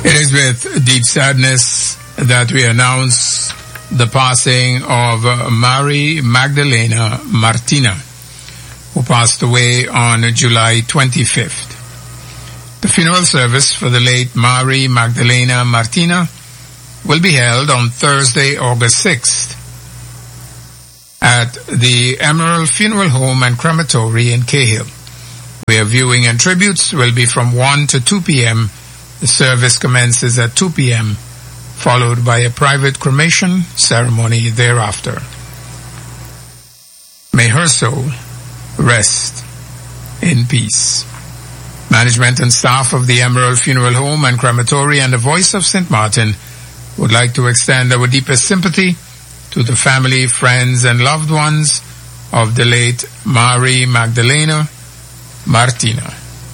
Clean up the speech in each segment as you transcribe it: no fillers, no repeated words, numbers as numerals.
It is with deep sadness that we announce the passing of Mary Magdalena Martina, who passed away on July 25th. The funeral service for the late Mary Magdalena Martina will be held on Thursday, August 6th at the Emerald Funeral Home and Crematory in Cahill, where viewing and tributes will be from 1 to 2 p.m. The service commences at 2 p.m., followed by a private cremation ceremony thereafter. May her soul rest in peace. Management and staff of the Emerald Funeral Home and Crematory and the Voice of St. Martin would like to extend our deepest sympathy to the family, friends, and loved ones of the late Mary Magdalena Martina.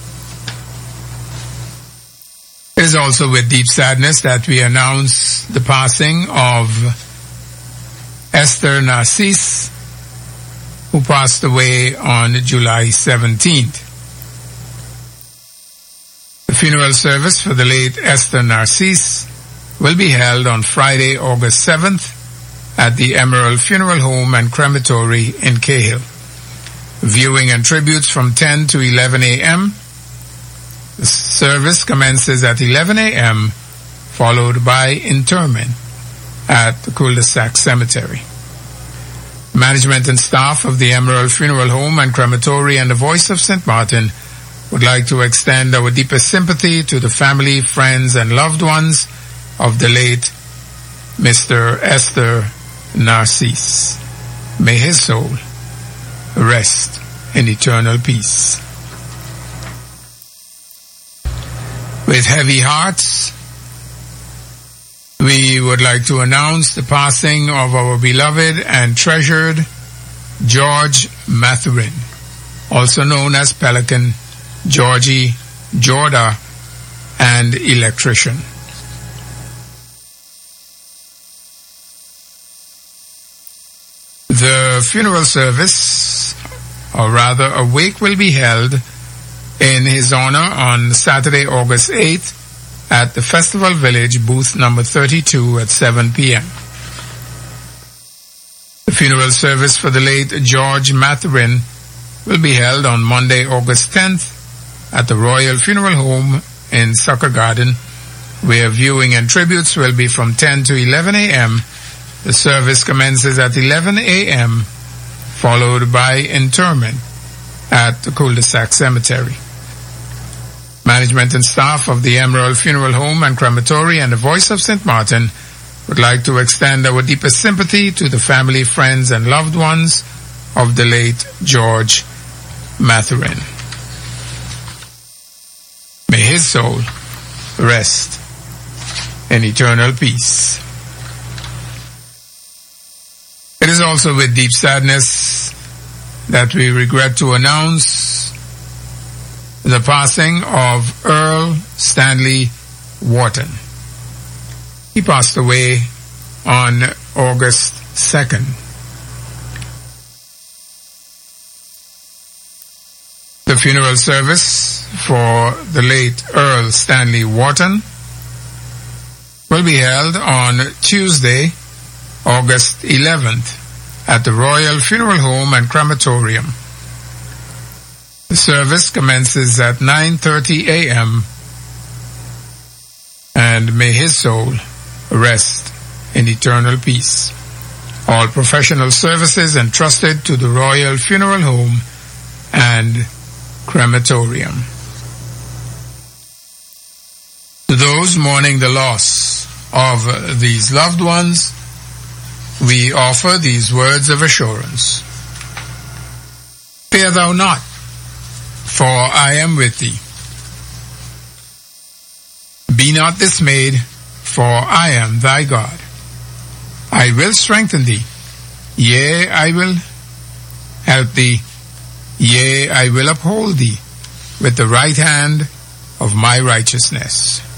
It is also with deep sadness that we announce the passing of Esther Narcisse, who passed away on July 17th. The funeral service for the late Esther Narcisse will be held on Friday, August 7th at the Emerald Funeral Home and Crematory in Cahill. Viewing and tributes from 10 to 11 a.m. The service commences at 11 a.m., followed by interment at the Cul-de-Sac Cemetery. Management and staff of the Emerald Funeral Home and Crematory and the Voice of St. Martin would like to extend our deepest sympathy to the family, friends, and loved ones of the late Mr. Esther Narcisse. May his soul rest in eternal peace. With heavy hearts, we would like to announce the passing of our beloved and treasured George Mathurin, also known as Pelican, Georgie, Jorda, and Electrician. The funeral service, or rather a wake, will be held in his honor on Saturday, August 8th at the Festival Village, booth number 32 at 7 p.m. The funeral service for the late George Mathurin will be held on Monday, August 10th at the Royal Funeral Home in Sucker Garden, where viewing and tributes will be from 10 to 11 a.m. The service commences at 11 a.m., followed by interment at the Cul-de-Sac Cemetery. Management and staff of the Emerald Funeral Home and Crematory and the Voice of St. Martin would like to extend our deepest sympathy to the family, friends, and loved ones of the late George Mathurin. May his soul rest in eternal peace. It is also with deep sadness that we regret to announce the passing of Earl Stanley Wharton. He passed away on August 2nd. The funeral service for the late Earl Stanley Wharton will be held on Tuesday, August 11th at the Royal Funeral Home and Crematorium. The service commences at 9:30 a.m. and may his soul rest in eternal peace. All professional services entrusted to the Royal Funeral Home and Crematorium. To those mourning the loss of these loved ones, we offer these words of assurance. Fear thou not, for I am with thee. Be not dismayed, for I am thy God. I will strengthen thee. Yea, I will help thee. Yea, I will uphold thee with the right hand of my righteousness.